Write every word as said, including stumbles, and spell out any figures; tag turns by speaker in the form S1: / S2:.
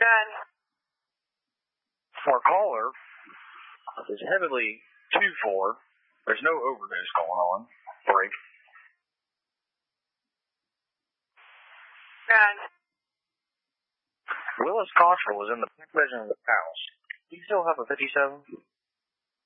S1: Good.
S2: Our caller is heavily two four. There's no overdose going on. Break.
S1: Good.
S2: Willis Cottrell is in the back bedroom of the house. Do you still have a fifty-seven?